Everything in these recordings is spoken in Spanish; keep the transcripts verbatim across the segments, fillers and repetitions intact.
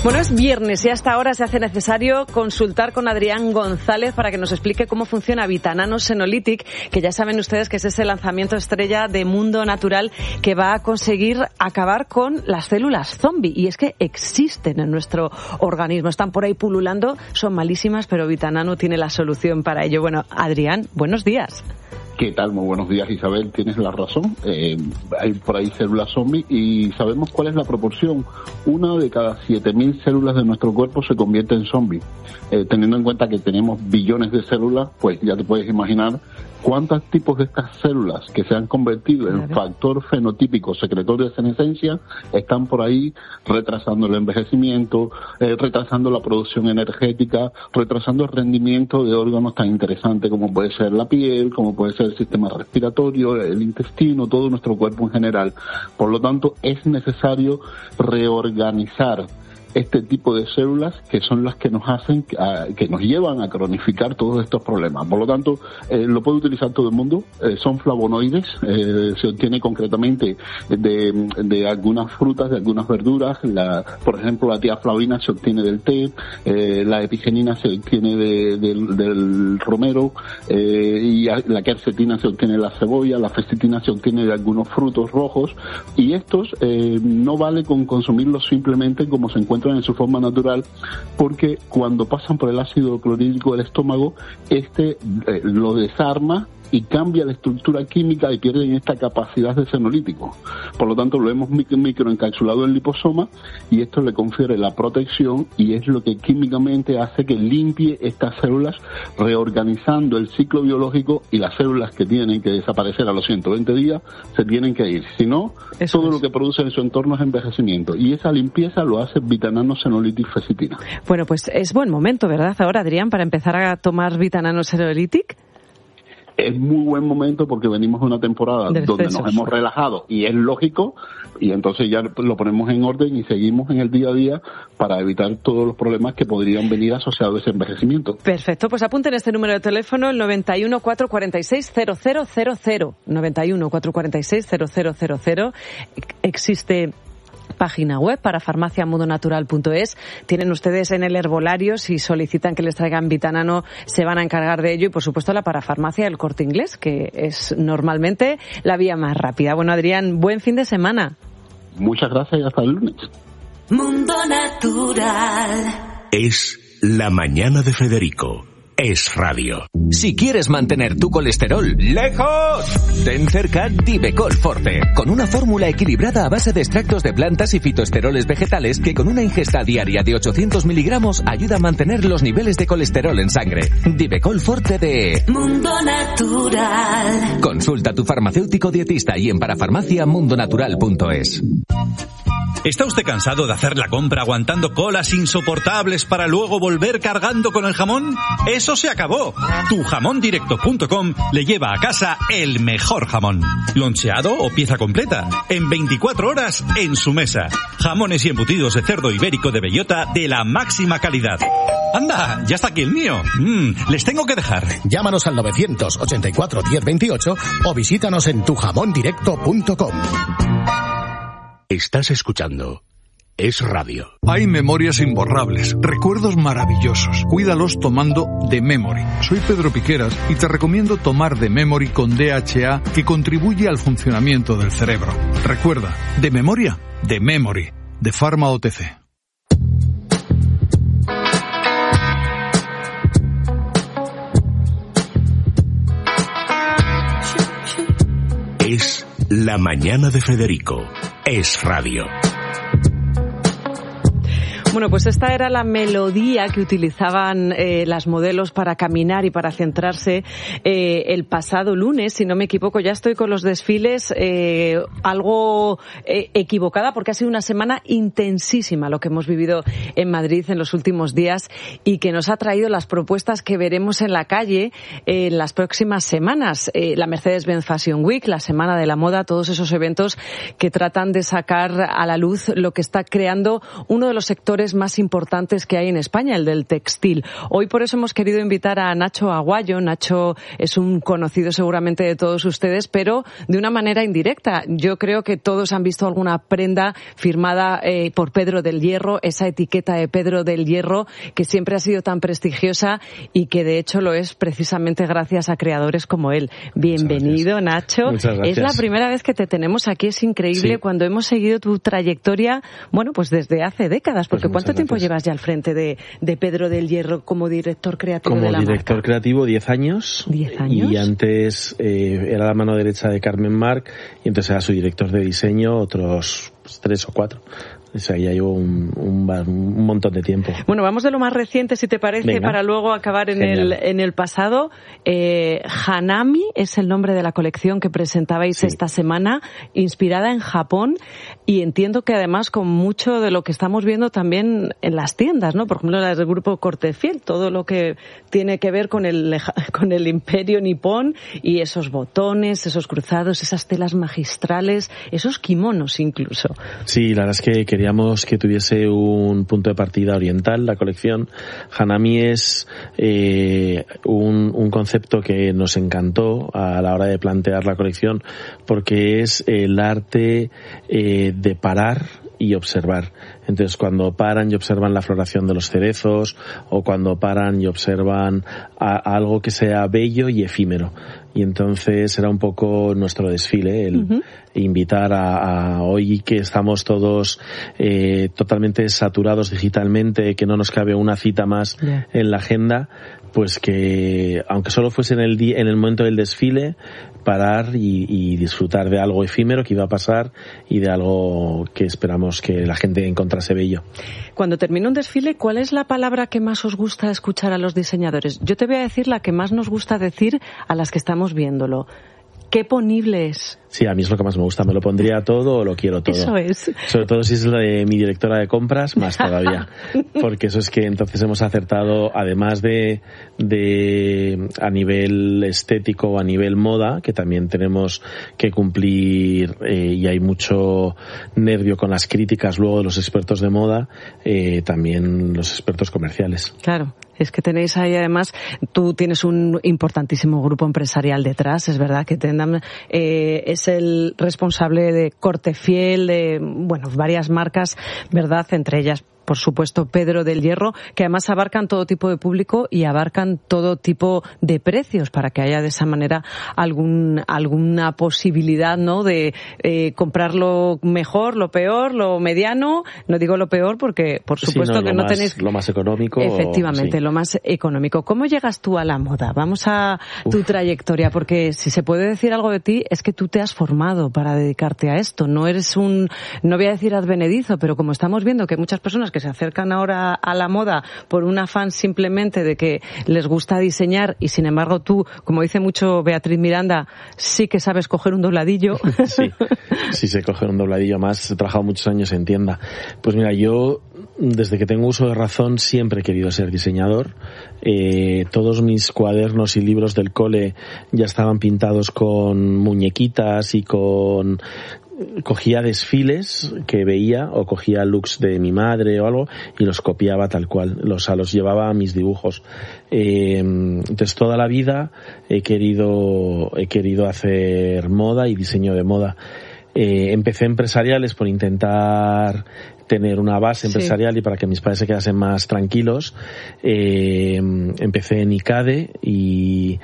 Bueno, es viernes y hasta ahora se hace necesario consultar con Adrián González para que nos explique cómo funciona Vitanano Senolytic, que ya saben ustedes que es ese lanzamiento estrella de Mundo Natural que va a conseguir acabar con las células zombie. Y es que existen en nuestro organismo, están por ahí pululando, son malísimas, pero Vitanano tiene la solución para ello. Bueno, Adrián, buenos días. ¿Qué tal? Muy buenos días, Isabel. Tienes la razón. Eh, hay por ahí células zombies y sabemos cuál es la proporción. Una de cada siete mil células de nuestro cuerpo se convierte en zombie. Eh, teniendo en cuenta que tenemos billones de células, pues ya te puedes imaginar cuántos tipos de estas células que se han convertido en factor fenotípico secretor de senescencia están por ahí retrasando el envejecimiento, eh, retrasando la producción energética, retrasando el rendimiento de órganos tan interesantes como puede ser la piel, como puede ser el sistema respiratorio, el intestino, todo nuestro cuerpo en general. Por lo tanto, es necesario reorganizar este tipo de células que son las que nos hacen, uh, que nos llevan a cronificar todos estos problemas. Por lo tanto, eh, lo puede utilizar todo el mundo. Eh, son flavonoides, eh, se obtiene concretamente de, de algunas frutas, de algunas verduras. La, por ejemplo, la tiaflavina se obtiene del té, eh, la epigenina se obtiene de, de, del romero, eh, y la quercetina se obtiene de la cebolla, la festitina se obtiene de algunos frutos rojos, y estos eh, no vale con consumirlos simplemente como se encuentran en su forma natural, porque cuando pasan por el ácido clorhídrico del estómago, este eh, lo desarma y cambia la estructura química y pierden esta capacidad de senolítico. Por lo tanto, lo hemos micro, microencapsulado en liposoma y esto le confiere la protección y es lo que químicamente hace que limpie estas células, reorganizando el ciclo biológico, y las células que tienen que desaparecer a los ciento veinte días se tienen que ir. Si no, Eso todo es. lo que produce en su entorno es envejecimiento, y esa limpieza lo hace Vitanano Senolytic Fecitina. Bueno, pues es buen momento, ¿verdad, ahora, Adrián, para empezar a tomar Vitanano Senolytic? Es muy buen momento porque venimos de una temporada de donde nos hemos relajado y es lógico, y entonces ya lo ponemos en orden y seguimos en el día a día para evitar todos los problemas que podrían venir asociados a ese envejecimiento. Perfecto, pues apunten este número de teléfono, el noventa y uno, cuatrocientos cuarenta y seis, cero cero cero cero, noventa y uno, cuatrocientos cuarenta y seis, cero cero cero cero. Existe página web para farmacia mundo natural punto es. Tienen ustedes en el herbolario, si solicitan que les traigan Vitanano, se van a encargar de ello, y por supuesto la parafarmacia del Corte Inglés, que es normalmente la vía más rápida. Bueno, Adrián, buen fin de semana. Muchas gracias y hasta el lunes. Mundo Natural. Es la mañana de Federico. Es radio. Si quieres mantener tu colesterol lejos, ten cerca Divecol Forte, con una fórmula equilibrada a base de extractos de plantas y fitoesteroles vegetales que con una ingesta diaria de ochocientos miligramos ayuda a mantener los niveles de colesterol en sangre. Divecol Forte de Mundo Natural. Consulta a tu farmacéutico dietista y en parafarmacia mundo natural punto es. ¿Está usted cansado de hacer la compra aguantando colas insoportables para luego volver cargando con el jamón? ¡Eso se acabó! tu jamón directo punto com le lleva a casa el mejor jamón. Loncheado o pieza completa. En veinticuatro horas en su mesa. Jamones y embutidos de cerdo ibérico de bellota de la máxima calidad. ¡Anda! ¡Ya está aquí el mío! Mm, les tengo que dejar. Llámanos al novecientos ochenta y cuatro diez veintiocho o visítanos en tu jamón directo punto com. Estás escuchando Es Radio. Hay memorias imborrables, recuerdos maravillosos. Cuídalos tomando The Memory. Soy Pedro Piqueras y te recomiendo tomar The Memory con D H A, que contribuye al funcionamiento del cerebro. Recuerda, de memoria, The Memory, de Pharma O T C. Es la mañana de Federico. Es radio. Bueno, pues esta era la melodía que utilizaban eh, las modelos para caminar y para centrarse eh, el pasado lunes, si no me equivoco. Ya estoy con los desfiles eh, algo eh, equivocada, porque ha sido una semana intensísima lo que hemos vivido en Madrid en los últimos días, y que nos ha traído las propuestas que veremos en la calle eh, en las próximas semanas. Eh, la Mercedes-Benz Fashion Week, la Semana de la Moda, todos esos eventos que tratan de sacar a la luz lo que está creando uno de los sectores sectores más importantes que hay en España, el del textil. Hoy por eso hemos querido invitar a Nacho Aguayo. Nacho es un conocido seguramente de todos ustedes, pero de una manera indirecta. Yo creo que todos han visto alguna prenda firmada eh, por Pedro del Hierro, esa etiqueta de Pedro del Hierro que siempre ha sido tan prestigiosa y que de hecho lo es precisamente gracias a creadores como él. Bienvenido, Nacho. Muchas gracias. Es la primera vez que te tenemos aquí, es increíble sí. cuando hemos seguido tu trayectoria, bueno, pues desde hace décadas, porque pues ¿cuánto gracias. tiempo llevas ya al frente de, de Pedro del Hierro como director creativo como de la marca? Como director creativo, diez años. ¿Diez años? Y antes eh, era la mano derecha de Carmen Marc, y entonces era su director de diseño otros pues, tres o cuatro. O sea, ya llevo un, un, un montón de tiempo. Bueno, vamos de lo más reciente, si te parece, Venga. para luego acabar en el, en el pasado. Eh, Hanami es el nombre de la colección que presentabais sí. esta semana, inspirada en Japón, y entiendo que además con mucho de lo que estamos viendo también en las tiendas, ¿no? Por ejemplo, las del grupo Corte Fiel, todo lo que tiene que ver con el, con el imperio nipón y esos botones, esos cruzados, esas telas magistrales, esos kimonos incluso. Sí, la verdad es que quería Queríamos que tuviese un punto de partida oriental la colección. Hanami es eh, un, un concepto que nos encantó a la hora de plantear la colección porque es el arte eh, de parar y observar. Entonces, cuando paran y observan la floración de los cerezos o cuando paran y observan a, a algo que sea bello y efímero. Y entonces era un poco nuestro desfile, el uh-huh. invitar a, a hoy que estamos todos eh, totalmente saturados digitalmente, que no nos cabe una cita más yeah. en la agenda, pues que aunque solo fuese en el día, en el momento del desfile, parar y, y disfrutar de algo efímero que iba a pasar y de algo que esperamos que la gente encontrase bello. Cuando termina un desfile, ¿cuál es la palabra que más os gusta escuchar a los diseñadores? Yo te voy a decir la que más nos gusta decir a las que estamos viéndolo. ¿Qué ponible es? Sí, a mí es lo que más me gusta. Me lo pondría todo o lo quiero todo. Eso es. Sobre todo si es la de mi directora de compras, más todavía. Porque eso es que entonces hemos acertado, además de, de a nivel estético o a nivel moda, que también tenemos que cumplir eh, y hay mucho nervio con las críticas luego de los expertos de moda, eh, también los expertos comerciales. Claro. Es que tenéis ahí, además, tú tienes un importantísimo grupo empresarial detrás, es verdad que Tendam eh, es el responsable de Corte Fiel, de, bueno, varias marcas, ¿verdad? Entre ellas, por supuesto, Pedro del Hierro, que además abarcan todo tipo de público y abarcan todo tipo de precios para que haya de esa manera algún alguna posibilidad, ¿no? De eh, comprar lo mejor, lo peor, lo mediano. No digo lo peor porque, por supuesto, sí, no, que no más, tenéis... Lo más económico. Efectivamente, sí. lo más económico. ¿Cómo llegas tú a la moda? Vamos a tu Uf. trayectoria, porque si se puede decir algo de ti, es que tú te has formado para dedicarte a esto. No eres un, no voy a decir advenedizo, pero como estamos viendo que muchas personas que se acercan ahora a la moda por un afán simplemente de que les gusta diseñar y sin embargo tú, como dice mucho Beatriz Miranda, sí que sabes coger un dobladillo. Sí, sí sé coger un dobladillo más. He trabajado muchos años en tienda. Pues mira, yo desde que tengo uso de razón siempre he querido ser diseñador. Eh, todos mis cuadernos y libros del cole ya estaban pintados con muñequitas y con... cogía desfiles que veía o cogía looks de mi madre o algo y los copiaba tal cual, los, los llevaba a mis dibujos. Eh, entonces toda la vida he querido, he querido hacer moda y diseño de moda. Eh, empecé empresariales por intentar tener una base empresarial sí. y para que mis padres se quedasen más tranquilos. Eh, empecé en ICADE y,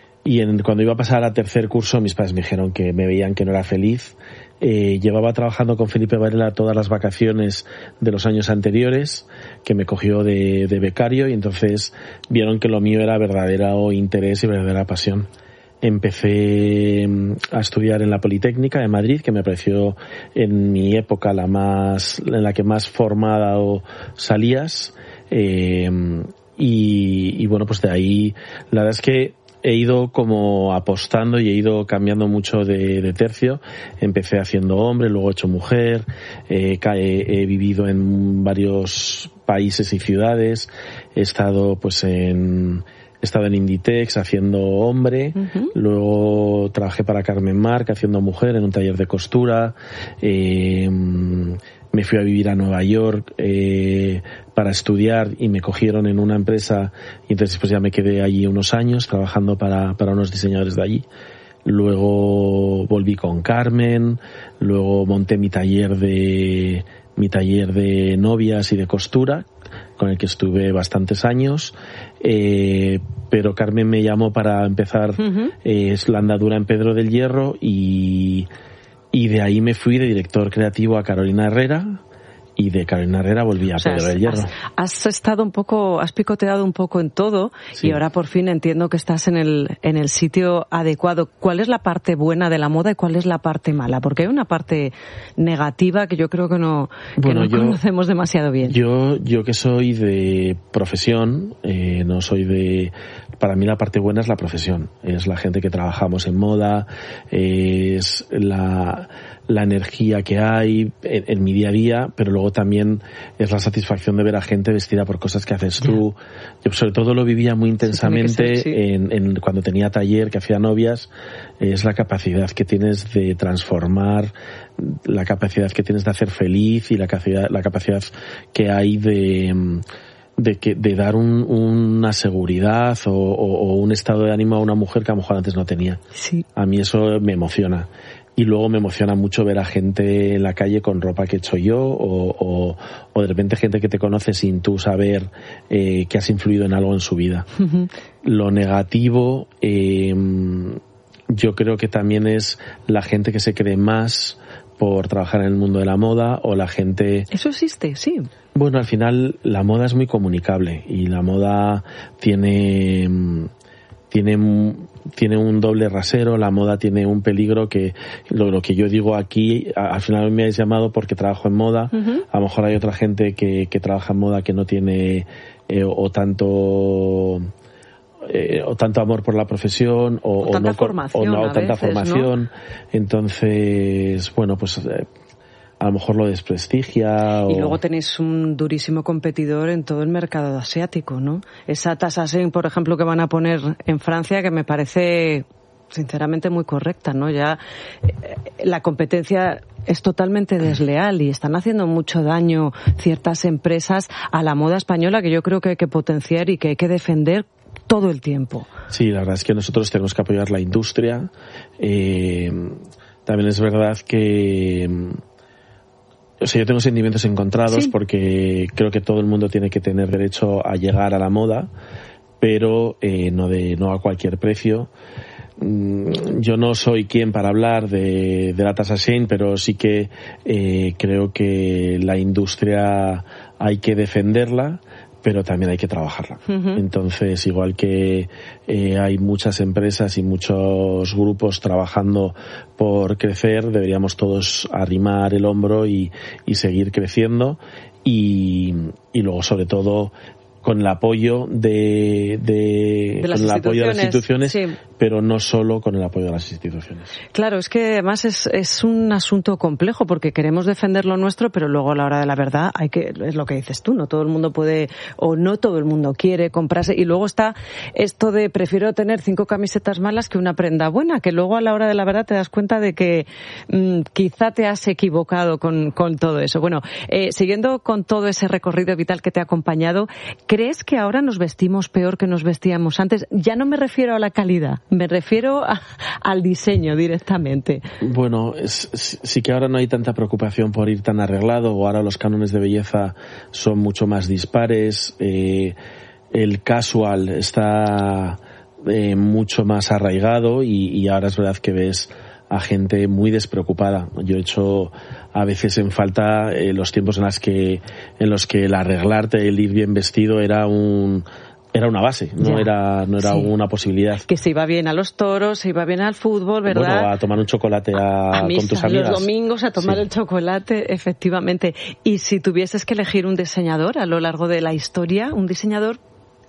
y en, cuando iba a pasar a tercer curso mis padres me dijeron que me veían que no era feliz. Eh, llevaba trabajando con Felipe Varela todas las vacaciones de los años anteriores, que me cogió de, de becario y entonces vieron que lo mío era verdadero interés y verdadera pasión. Empecé a estudiar en la Politécnica de Madrid, que me pareció en mi época la más, en la que más formado salías, eh, y, y bueno, pues de ahí, la verdad es que he ido como apostando y he ido cambiando mucho de, de tercio. Empecé haciendo hombre, luego he hecho mujer, eh, he, he vivido en varios países y ciudades, he estado pues en... He estado en Inditex haciendo hombre, uh-huh. luego trabajé para Carmen Marc haciendo mujer en un taller de costura, eh, me fui a vivir a Nueva York eh, para estudiar y me cogieron en una empresa y entonces pues ya me quedé allí unos años trabajando para, para unos diseñadores de allí. Luego volví con Carmen, luego monté mi taller de mi taller de novias y de costura, con el que estuve bastantes años, eh, pero Carmen me llamó para empezar uh-huh. eh, es la andadura en Pedro del Hierro y, y de ahí me fui de director creativo a Carolina Herrera. Y de Carolina Herrera volví a o sea, Pedro del Hierro. Has, has estado un poco, has picoteado un poco en todo sí. y ahora por fin entiendo que estás en el, en el sitio adecuado. ¿Cuál es la parte buena de la moda y cuál es la parte mala? Porque hay una parte negativa que yo creo que no, que bueno, no yo, conocemos demasiado bien. Yo, yo que soy de profesión, eh, no soy de... Para mí la parte buena es la profesión. Es la gente que trabajamos en moda, es la... la energía que hay en, en mi día a día, pero luego también es la satisfacción de ver a gente vestida por cosas que haces tú. Yo sobre todo lo vivía muy intensamente sí, ser, sí. en, en cuando tenía taller, que hacía novias, es la capacidad que tienes de transformar, la capacidad que tienes de hacer feliz y la capacidad, la capacidad que hay de... de que de dar un, una seguridad o, o, o un estado de ánimo a una mujer que a lo mejor antes no tenía. Sí. A mí eso me emociona. Y luego me emociona mucho ver a gente en la calle con ropa que he hecho yo o, o, o de repente gente que te conoce sin tú saber eh, que has influido en algo en su vida. Uh-huh. Lo negativo eh, yo creo que también es la gente que se cree más por trabajar en el mundo de la moda o la gente... Eso existe, sí. Bueno, al final la moda es muy comunicable y la moda tiene... tiene tiene un doble rasero, la moda tiene un peligro que lo, lo que yo digo aquí, a, al final me habéis llamado porque trabajo en moda, uh-huh. a lo mejor hay otra gente que, que trabaja en moda que no tiene eh, o, o tanto eh, o tanto amor por la profesión o, o, o tanta no formación, o no a tanta veces, formación, ¿no? Entonces bueno pues eh, a lo mejor lo desprestigia. Y o... luego tenéis un durísimo competidor en todo el mercado asiático, ¿no? Esa tasa Shein, por ejemplo, que van a poner en Francia, que me parece sinceramente muy correcta, ¿no? Ya eh, la competencia es totalmente desleal y están haciendo mucho daño ciertas empresas a la moda española que yo creo que hay que potenciar y que hay que defender todo el tiempo. Sí, la verdad es que nosotros tenemos que apoyar la industria. Eh, también es verdad que... O sea, yo tengo sentimientos encontrados sí. porque creo que todo el mundo tiene que tener derecho a llegar a la moda, pero eh, no de no a cualquier precio. Yo no soy quien para hablar de, de la tasa Shein, pero sí que eh, creo que la industria hay que defenderla, pero también hay que trabajarla. Uh-huh. Entonces, igual que eh, hay muchas empresas y muchos grupos trabajando por crecer, deberíamos todos arrimar el hombro y, y seguir creciendo y, y luego, sobre todo, con el apoyo de, de, de las con el apoyo de las instituciones, sí. pero no solo con el apoyo de las instituciones. Claro, es que además es, es un asunto complejo porque queremos defender lo nuestro, pero luego a la hora de la verdad hay que, es lo que dices tú, no todo el mundo puede o no todo el mundo quiere comprarse. Y luego está esto de prefiero tener cinco camisetas malas que una prenda buena, que luego a la hora de la verdad te das cuenta de que mmm, quizá te has equivocado con, con todo eso. Bueno, eh, siguiendo con todo ese recorrido vital que te ha acompañado, ¿crees que ahora nos vestimos peor que nos vestíamos antes? Ya no me refiero a la calidad, me refiero a, al diseño directamente. Bueno, es, sí que ahora no hay tanta preocupación por ir tan arreglado, o ahora los cánones de belleza son mucho más dispares, eh, el casual está eh, mucho más arraigado y, y ahora es verdad que ves a gente muy despreocupada. Yo he hecho a veces en falta eh, los tiempos en los que en los que el arreglarte, el ir bien vestido era un era una base, no ya. era no era sí. una posibilidad. Que se iba bien a los toros, se iba bien al fútbol, ¿verdad? Bueno, a tomar un chocolate a, a misa, con tus amigas. Los domingos a tomar sí. el chocolate, efectivamente. Y si tuvieses que elegir un diseñador a lo largo de la historia, un diseñador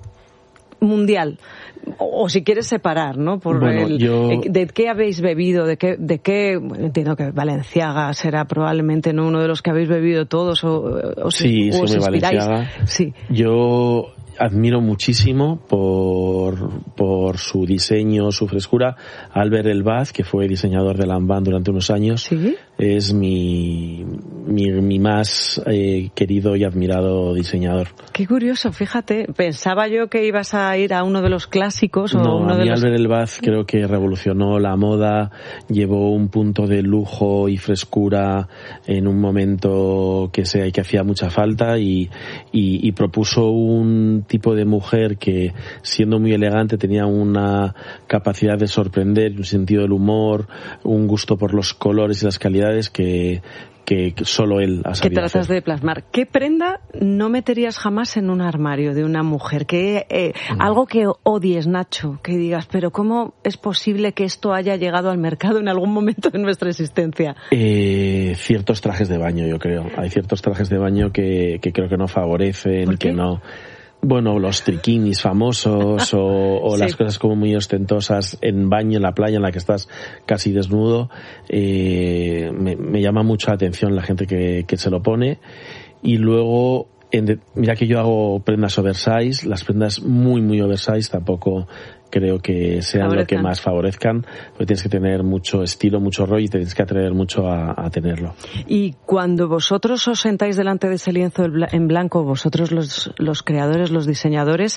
mundial, o, o si quieres separar, ¿no? Por bueno, el, yo... de qué habéis bebido, de qué, de qué, bueno, entiendo que Balenciaga será probablemente no uno de los que habéis bebido todos, o, o sí, si, o os inspiráis. Balenciaga. Sí. Yo admiro muchísimo por, por su diseño, su frescura, Albert Elbaz, que fue diseñador de Lanvin durante unos años. ¿Sí? es mi, mi, mi más eh, querido y admirado diseñador. Qué curioso, fíjate, pensaba yo que ibas a ir a uno de los clásicos o no, uno a de mí los... Albert Elbaz creo que revolucionó la moda, llevó un punto de lujo y frescura en un momento que sea que hacía mucha falta y, y, y propuso un tipo de mujer que, siendo muy elegante, tenía una capacidad de sorprender, un sentido del humor, un gusto por los colores y las calidades que que solo él ha sabido que tratas hacer. de plasmar. ¿Qué prenda no meterías jamás en un armario de una mujer? ¿Qué, eh, mm. Algo que odies, Nacho, que digas, pero ¿cómo es posible que esto haya llegado al mercado en algún momento de nuestra existencia? Eh, ciertos trajes de baño, yo creo. Hay ciertos trajes de baño que, que creo que no favorecen, que no... Bueno, los triquinis famosos o, o sí. las cosas como muy ostentosas en baño, en la playa en la que estás casi desnudo, eh, me, me llama mucho la atención la gente que, que se lo pone. Y luego, en de, mira que yo hago prendas oversize, las prendas muy muy oversize tampoco creo que sean favorezcan. Lo que más favorezcan, porque tienes que tener mucho estilo, mucho rollo y tienes que atrever mucho a, a tenerlo. Y cuando vosotros os sentáis delante de ese lienzo en blanco, vosotros los, los creadores, los diseñadores,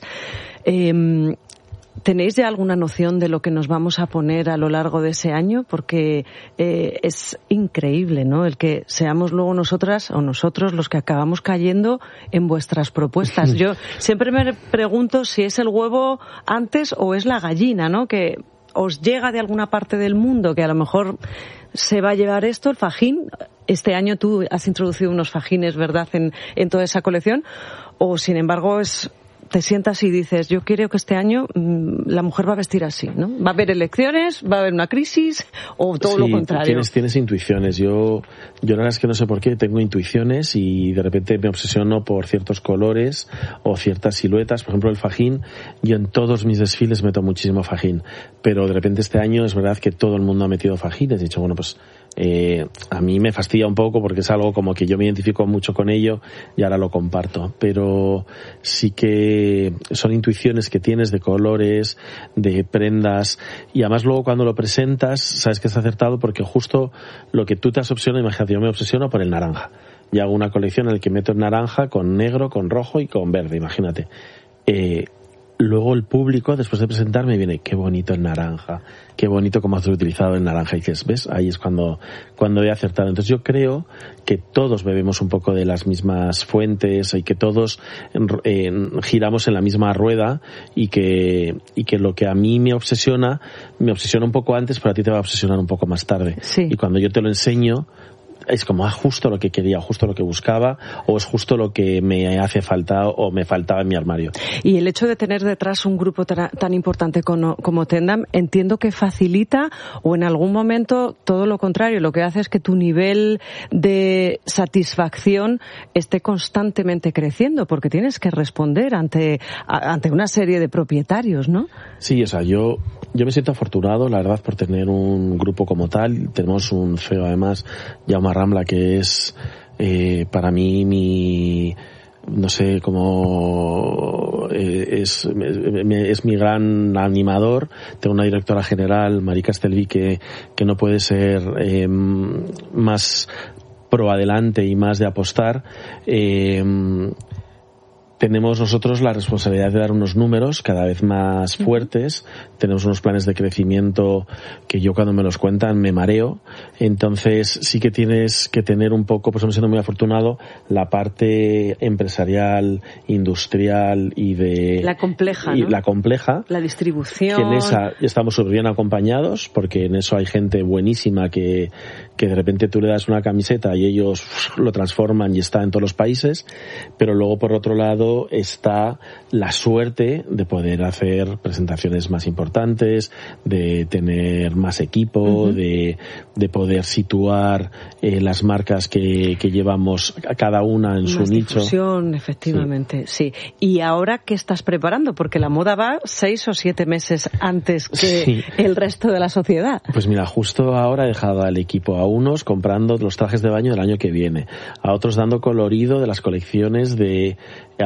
eh, ¿tenéis ya alguna noción de lo que nos vamos a poner a lo largo de ese año? Porque eh, es increíble, ¿no? El que seamos luego nosotras o nosotros los que acabamos cayendo en vuestras propuestas. Yo siempre me pregunto si es el huevo antes o es la gallina, ¿no? Que os llega de alguna parte del mundo, que a lo mejor se va a llevar esto, el fajín. Este año tú has introducido unos fajines, ¿verdad?, en, en toda esa colección. O, sin embargo, es... te sientas y dices, yo quiero que este año mmm, la mujer va a vestir así, ¿no? ¿Va a haber elecciones? ¿Va a haber una crisis? ¿O todo sí, lo contrario? Tienes, tienes intuiciones. Yo, yo la verdad es que no sé por qué tengo intuiciones y de repente me obsesiono por ciertos colores o ciertas siluetas. Por ejemplo, el fajín. Yo en todos mis desfiles meto muchísimo fajín. Pero de repente este año es verdad que todo el mundo ha metido fajines. He dicho, bueno, pues... Eh, a mí me fastidia un poco porque es algo como que yo me identifico mucho con ello y ahora lo comparto, pero sí que son intuiciones que tienes de colores, de prendas, y además luego cuando lo presentas sabes que está acertado porque justo lo que tú te has obsesionado, imagínate, yo me obsesiono por el naranja y hago una colección en la que meto el naranja con negro, con rojo y con verde, imagínate. eh, Luego el público, después de presentarme, viene, qué bonito el naranja, qué bonito cómo has utilizado el naranja. Y dices, ¿ves? Ahí es cuando, cuando he acertado. Entonces yo creo que todos bebemos un poco de las mismas fuentes y que todos eh, giramos en la misma rueda y que, y que lo que a mí me obsesiona, me obsesiona un poco antes, pero a ti te va a obsesionar un poco más tarde. Sí. Y cuando yo te lo enseño, es como, ah, justo lo que quería, justo lo que buscaba, o es justo lo que me hace falta o me faltaba en mi armario. Y el hecho de tener detrás un grupo tan, tan importante como, como Tendam, entiendo que facilita, o en algún momento todo lo contrario, lo que hace es que tu nivel de satisfacción esté constantemente creciendo, porque tienes que responder ante, ante una serie de propietarios, ¿no? Sí, o sea, yo, yo me siento afortunado, la verdad, por tener un grupo como tal. Tenemos un C E O, además, Jaume Rambla, que es eh, para mí mi, no sé, como eh, es, es mi gran animador. Tengo una directora general, Mari Castelví, que, que no puede ser eh, más pro adelante y más de apostar. Eh, Tenemos nosotros la responsabilidad de dar unos números cada vez más fuertes. Tenemos unos planes de crecimiento que yo cuando me los cuentan me mareo. Entonces sí que tienes que tener un poco, pues hemos sido muy afortunado, la parte empresarial, industrial y de... La compleja, y ¿no? La compleja. La distribución. Que en esa estamos súper bien acompañados, porque en eso hay gente buenísima que, que de repente tú le das una camiseta y ellos lo transforman y está en todos los países. Pero luego, por otro lado, está la suerte de poder hacer presentaciones más importantes, de tener más equipo, uh-huh. de, de poder situar eh, las marcas que, que llevamos a cada una en más su nicho. Difusión, efectivamente, sí. sí. ¿Y ahora qué estás preparando? Porque la moda va seis o siete meses antes que sí. el resto de la sociedad. Pues mira, justo ahora he dejado al equipo a unos comprando los trajes de baño del año que viene, a otros dando colorido de las colecciones de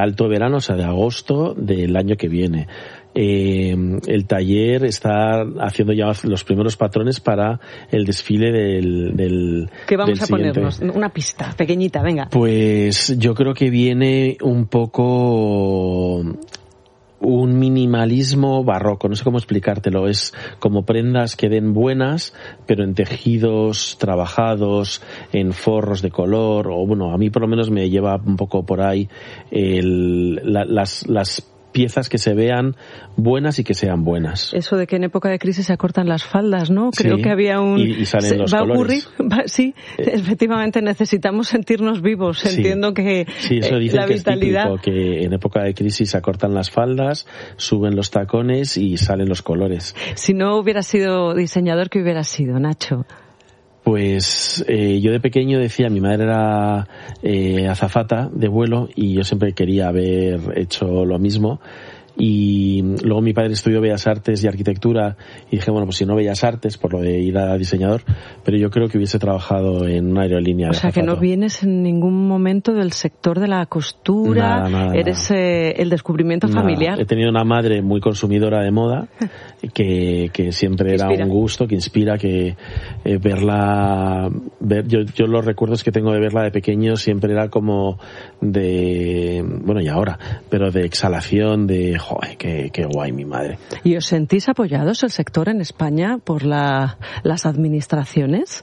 alto verano, o sea, de agosto del año que viene. Eh, el taller está haciendo ya los primeros patrones para el desfile del, del ¿Qué vamos del a siguiente. ponernos? Una pista pequeñita, venga. Pues yo creo que viene un poco un minimalismo barroco, no sé cómo explicártelo, es como prendas que den buenas, pero en tejidos trabajados, en forros de color, o bueno, a mí por lo menos me lleva un poco por ahí el, la, las, las piezas que se vean buenas y que sean buenas. Eso de que en época de crisis se acortan las faldas, ¿no? Creo sí, que había un... Y, y salen se, los va colores. a ocurrir, va, sí, eh, efectivamente necesitamos sentirnos vivos. Sí, entiendo que sí, eso dicen eh, la que vitalidad... es típico, que en época de crisis se acortan las faldas, suben los tacones y salen los colores. Si no hubiera sido diseñador, ¿qué hubiera sido, Nacho? Pues eh, yo de pequeño decía, mi madre era eh, azafata de vuelo y yo siempre quería haber hecho lo mismo. Y luego mi padre estudió Bellas Artes y Arquitectura y dije, bueno, pues si no Bellas Artes, por lo de ir a diseñador, pero yo creo que hubiese trabajado en una aerolínea. O sea, que no vienes en ningún momento del sector de la costura, nada, nada, eres nada. Eh, el descubrimiento nada. familiar. He tenido una madre muy consumidora de moda, que, que siempre era un gusto, que inspira, que eh, verla, ver, yo, yo los recuerdos que tengo de verla de pequeño siempre era como de, bueno, y ahora, pero de exhalación, de joder, qué, qué guay mi madre. ¿Y os sentís apoyados el sector en España por la, las administraciones?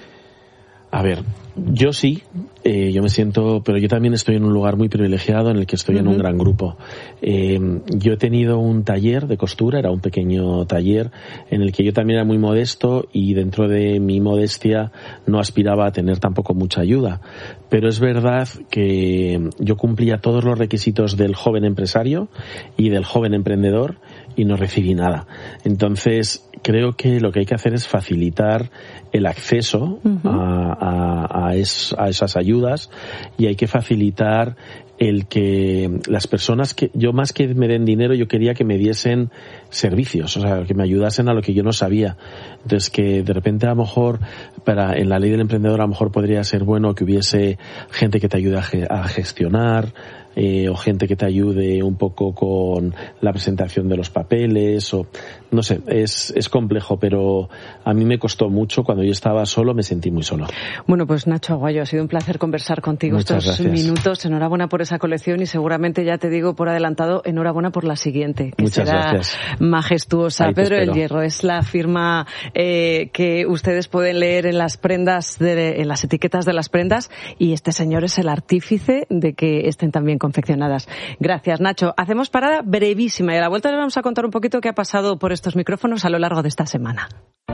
A ver, yo sí, eh, yo me siento, pero yo también estoy en un lugar muy privilegiado en el que estoy uh-huh. en un gran grupo. Eh, yo he tenido un taller de costura, era un pequeño taller en el que yo también era muy modesto y dentro de mi modestia no aspiraba a tener tampoco mucha ayuda. Pero es verdad que yo cumplía todos los requisitos del joven empresario y del joven emprendedor y no recibí nada. Entonces, creo que lo que hay que hacer es facilitar el acceso uh-huh. a, a, a, es, a esas ayudas y hay que facilitar el que las personas que yo más que me den dinero yo quería que me diesen servicios, o sea, que me ayudasen a lo que yo no sabía. Entonces que de repente a lo mejor para en la ley del emprendedor a lo mejor podría ser bueno que hubiese gente que te ayude a, ge- a gestionar eh, o gente que te ayude un poco con la presentación de los papeles o no sé, es, es complejo, pero a mí me costó mucho. Cuando yo estaba solo me sentí muy solo. Bueno, pues Nacho Aguayo, ha sido un placer conversar contigo Muchas estos gracias. minutos. Enhorabuena por esa colección y seguramente ya te digo por adelantado, enhorabuena por la siguiente, que Muchas será gracias. majestuosa. Ahí te Pedro del espero. Hierro es la firma eh, que ustedes pueden leer en las prendas, de, en las etiquetas de las prendas, y este señor es el artífice de que estén también confeccionadas. Gracias, Nacho. Hacemos parada brevísima y a la vuelta les vamos a contar un poquito qué ha pasado por estos micrófonos a lo largo de esta semana.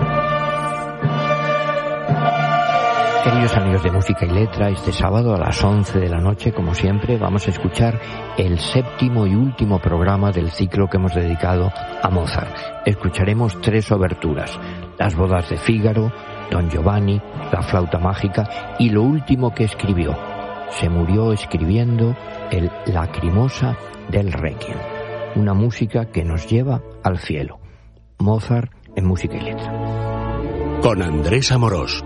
Queridos amigos de Música y Letra, este sábado a las once de la noche, como siempre, vamos a escuchar el séptimo y último programa del ciclo que hemos dedicado a Mozart. Escucharemos tres oberturas: Las bodas de Fígaro, Don Giovanni, La flauta mágica y lo último que escribió. Se murió escribiendo el Lacrimosa del Requiem, una música que nos lleva al cielo. Mozart en Música y Letra. Con Andrés Amorós.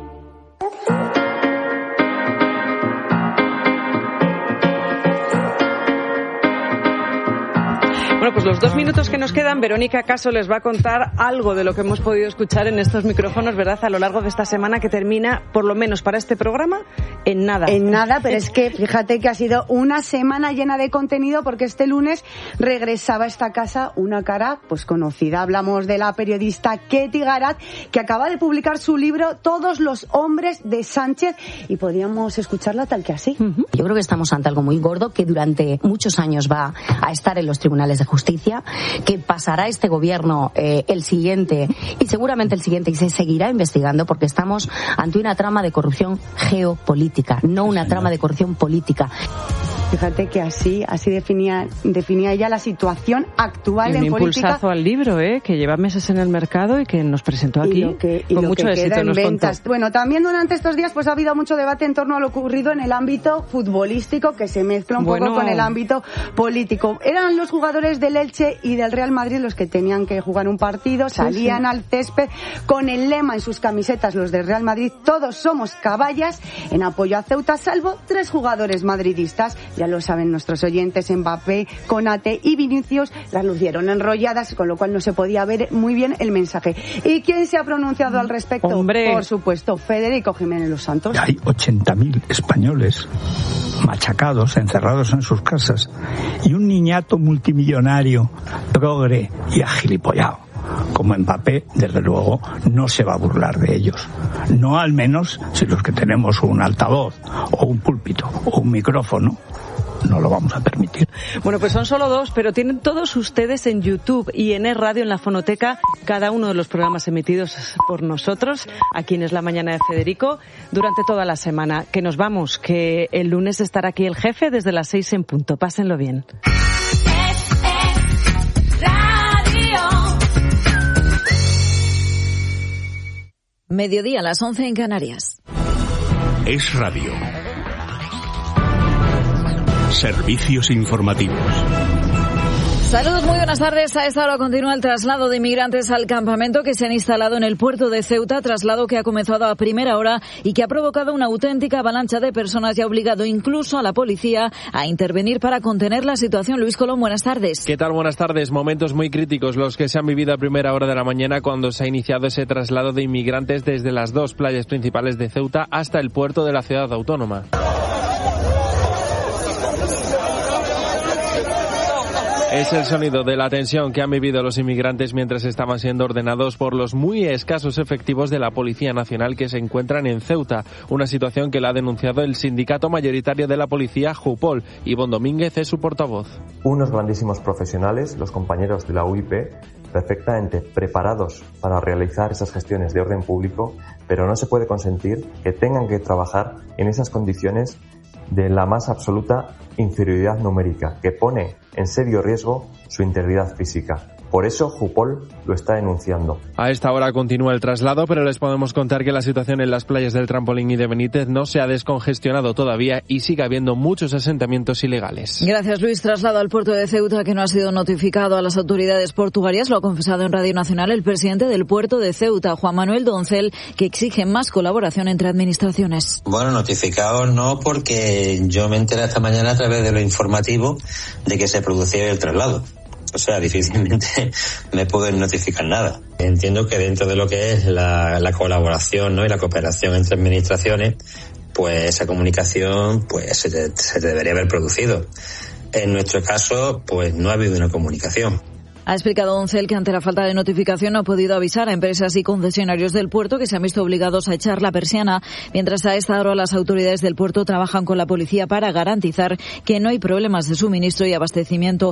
Bueno, pues los dos minutos que nos quedan, Verónica Caso les va a contar algo de lo que hemos podido escuchar en estos micrófonos, ¿verdad?, a lo largo de esta semana que termina, por lo menos para este programa, en nada. En nada, pero es que fíjate que ha sido una semana llena de contenido porque este lunes regresaba a esta casa una cara pues conocida. Hablamos de la periodista Ketty Garat, que acaba de publicar su libro Todos los hombres de Sánchez, y podíamos escucharla tal que así. Uh-huh. Yo creo que estamos ante algo muy gordo que durante muchos años va a estar en los tribunales de justicia, que pasará este gobierno, eh, el siguiente y seguramente el siguiente, y se seguirá investigando porque estamos ante una trama de corrupción geopolítica, no una trama de corrupción política. Fíjate que así así definía definía ella la situación actual y un en política. Un impulsazo al libro, ¿eh?, que lleva meses en el mercado y que nos presentó aquí y lo que, y con lo mucho que éxito. Queda en nos ventas. contó. Bueno, también durante estos días pues ha habido mucho debate en torno a lo ocurrido en el ámbito futbolístico, que se mezcla un bueno. poco con el ámbito político. Eran los jugadores del Elche y del Real Madrid los que tenían que jugar un partido, sí, salían sí. al césped con el lema en sus camisetas, los del Real Madrid: todos somos caballas, en apoyo a Ceuta, salvo tres jugadores madridistas. ya lo saben nuestros oyentes, Mbappé, Konaté y Vinicius las lucieron enrolladas, con lo cual no se podía ver muy bien el mensaje. ¿Y quién se ha pronunciado al respecto? Hombre. Por supuesto, Federico Jiménez Los Santos. Hay ochenta mil españoles machacados, encerrados en sus casas, y un niñato multimillonario, progre y agilipollado como Mbappé, desde luego, no se va a burlar de ellos. No al menos si los que tenemos un altavoz o un púlpito o un micrófono no lo vamos a permitir. Bueno, pues son solo dos, pero tienen todos ustedes en YouTube y en E Radio, en la fonoteca, cada uno de los programas emitidos por nosotros, aquí en Es la Mañana de Federico, durante toda la semana. Que nos vamos, que el lunes estará aquí el jefe desde las seis en punto. Pásenlo bien. Mediodía a las once en Canarias. Es Radio. Servicios informativos. Saludos, muy buenas tardes. A esta hora continúa el traslado de inmigrantes al campamento que se han instalado en el puerto de Ceuta, traslado que ha comenzado a primera hora y que ha provocado una auténtica avalancha de personas y ha obligado incluso a la policía a intervenir para contener la situación. Luis Colón, buenas tardes. ¿Qué tal? Buenas tardes. Momentos muy críticos los que se han vivido a primera hora de la mañana cuando se ha iniciado ese traslado de inmigrantes desde las dos playas principales de Ceuta hasta el puerto de la ciudad autónoma. Es el sonido de la tensión que han vivido los inmigrantes mientras estaban siendo ordenados por los muy escasos efectivos de la Policía Nacional que se encuentran en Ceuta, una situación que la ha denunciado el sindicato mayoritario de la policía, Jupol. Ivonne Domínguez es su portavoz. Unos grandísimos profesionales, los compañeros de la U I P, perfectamente preparados para realizar esas gestiones de orden público, pero no se puede consentir que tengan que trabajar en esas condiciones de la más absoluta inferioridad numérica, que pone en serio riesgo su integridad física. Por eso Jupol lo está denunciando. A esta hora continúa el traslado, pero les podemos contar que la situación en las playas del Trampolín y de Benítez no se ha descongestionado todavía y sigue habiendo muchos asentamientos ilegales. Gracias, Luis. Traslado al puerto de Ceuta que no ha sido notificado a las autoridades portuarias. Lo ha confesado en Radio Nacional el presidente del puerto de Ceuta, Juan Manuel Doncel, que exige más colaboración entre administraciones. Bueno, notificado no, porque yo me enteré esta mañana a través de lo informativo de que se producía el traslado. O sea, difícilmente me pueden notificar nada. Entiendo que dentro de lo que es la, la colaboración, ¿no?, y la cooperación entre administraciones, pues esa comunicación pues se, te, se te debería haber producido. En nuestro caso, pues no ha habido una comunicación. Ha explicado Doncel que ante la falta de notificación no ha podido avisar a empresas y concesionarios del puerto que se han visto obligados a echar la persiana, mientras a esta hora las autoridades del puerto trabajan con la policía para garantizar que no hay problemas de suministro y abastecimiento